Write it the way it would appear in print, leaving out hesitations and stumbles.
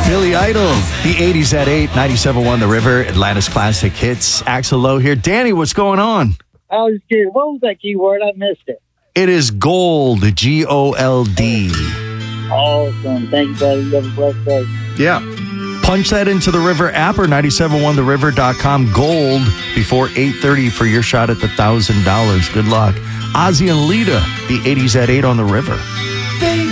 Billy Idol, the 80s at 8, 97.1 The River, Atlanta's classic hits. Axel Lowe here. Danny, what's going on? I was kidding. What was that keyword? I missed it. It is gold, G-O-L-D. Awesome. Thank you, buddy. You have a blessed day. Yeah. Punch that into the River app or 971theriver.com. Gold before 8:30 for your shot at the $1,000. Good luck. Ozzy and Lita, the 80s at 8 on The River.